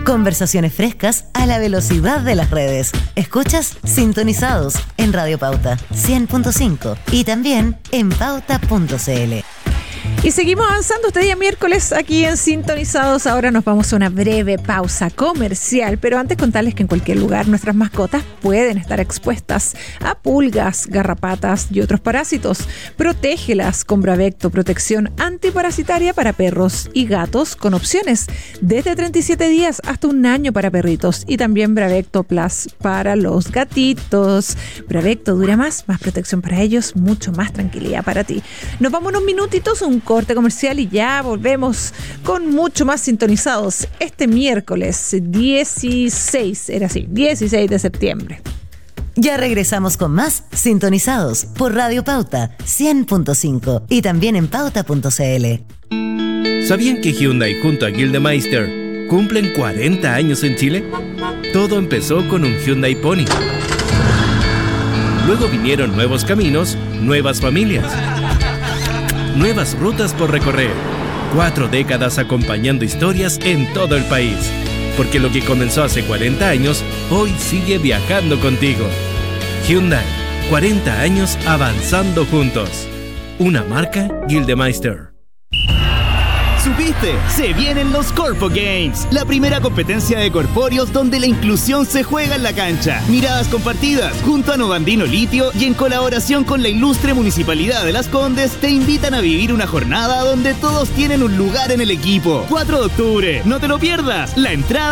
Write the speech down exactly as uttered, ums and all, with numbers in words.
Conversaciones frescas a la velocidad de las redes. Escuchas Sintonizados en Radio Pauta cien punto cinco y también en pauta punto cl. Y seguimos avanzando este día miércoles aquí en Sintonizados. Ahora nos vamos a una breve pausa comercial, pero antes contarles que en cualquier lugar nuestras mascotas pueden estar expuestas a pulgas, garrapatas y otros parásitos. Protégelas con Bravecto, protección antiparasitaria para perros y gatos con opciones desde treinta y siete días hasta un año para perritos, y también Bravecto Plus para los gatitos. Bravecto dura más, más protección para ellos, mucho más tranquilidad para ti. Nos vamos unos minutitos, un corte comercial y ya volvemos con mucho más Sintonizados este miércoles dieciséis, era así, dieciséis de septiembre. Ya regresamos con más Sintonizados por Radio Pauta cien punto cinco y también en pauta punto cl. ¿Sabían que Hyundai junto a Gildemeister cumplen cuarenta años en Chile? Todo empezó con un Hyundai Pony. Luego vinieron nuevos caminos, nuevas familias, nuevas rutas por recorrer. Cuatro décadas acompañando historias en todo el país. Porque lo que comenzó hace cuarenta años, hoy sigue viajando contigo. Hyundai, cuarenta años avanzando juntos. Una marca Gildemeister. ¿Supiste? Se vienen los Corpo Games, la primera competencia de corpóreos donde la inclusión se juega en la cancha. Miradas compartidas, junto a Novandino Litio y en colaboración con la ilustre Municipalidad de Las Condes, te invitan a vivir una jornada donde todos tienen un lugar en el equipo. cuatro de octubre, no te lo pierdas. La entrada